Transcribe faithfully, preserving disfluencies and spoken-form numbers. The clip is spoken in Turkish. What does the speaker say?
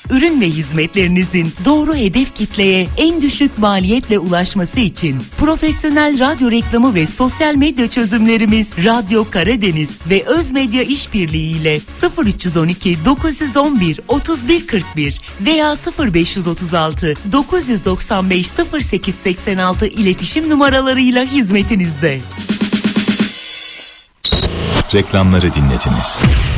Ürün ve hizmetlerinizin doğru hedef kitleye en düşük maliyetle ulaşması için profesyonel radyo reklamı ve sosyal medya çözümlerimiz Radyo Karadeniz ve Özmedya İşbirliği ile sıfır üç yüz on iki dokuz yüz on bir otuz bir kırk bir veya sıfır beş yüz otuz altı dokuz yüz doksan beş sıfır sekiz seksen altı iletişim numaralarıyla hizmetinizde. Reklamları dinlediniz.